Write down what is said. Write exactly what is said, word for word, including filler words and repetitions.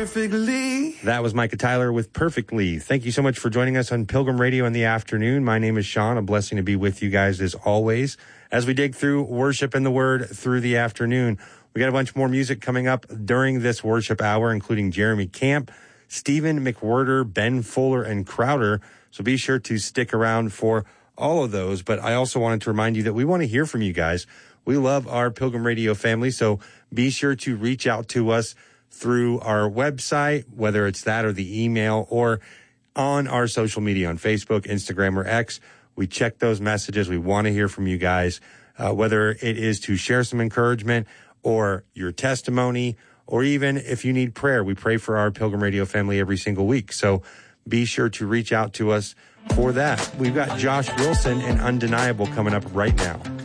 perfectly. That was Micah Tyler with Perfectly. Thank you so much for joining us on Pilgrim Radio in the afternoon. My name is Sean. A blessing to be with you guys as always as we dig through worship and the word through the afternoon. We got a bunch more music coming up during this worship hour, including Jeremy Camp, Stephen McWhirter, Ben Fuller, and Crowder. So be sure to stick around for all of those. But I also wanted to remind you that we want to hear from you guys. We love our Pilgrim Radio family, so be sure to reach out to us through our website, whether it's that or the email, or on our social media on Facebook, Instagram, or X. We check those messages. We want to hear from you guys, uh, whether it is to share some encouragement or your testimony, or even if you need prayer. We pray for our Pilgrim Radio family every single week. So be sure to reach out to us for that. We've got Josh Wilson and Undeniable coming up right now.